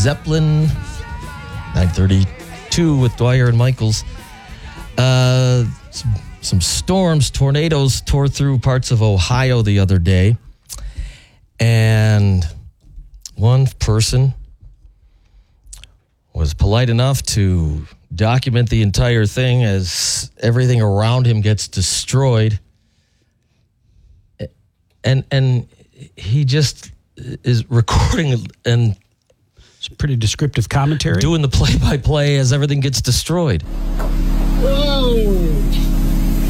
Zeppelin, 9:32 with Dwyer and Michaels. Some storms, tornadoes tore through parts of Ohio the other day. And one person was polite enough to document the entire thing as everything around him gets destroyed. And he just is recording and it's pretty descriptive commentary. Doing the play-by-play as everything gets destroyed. Whoa!